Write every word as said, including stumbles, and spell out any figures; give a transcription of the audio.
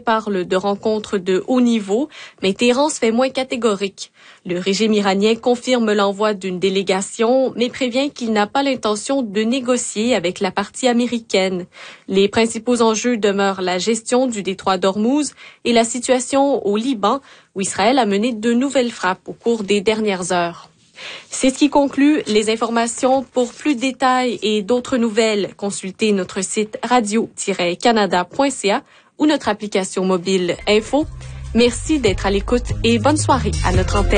parle de rencontres de haut niveau, mais Téhéran se fait moins catégorique. Le régime iranien confirme l'envoi d'une délégation, mais prévient qu'il n'a pas l'intention de négocier avec la partie américaine. Les principaux enjeux demeurent la gestion du détroit d'Ormuz et la situation au Liban, où Israël a mené de nouvelles frappes au cours des dernières heures. C'est ce qui conclut les informations. Pour plus de détails et d'autres nouvelles, consultez notre site radio tiret canada point c a ou notre application mobile Info. Merci d'être à l'écoute et bonne soirée à notre antenne.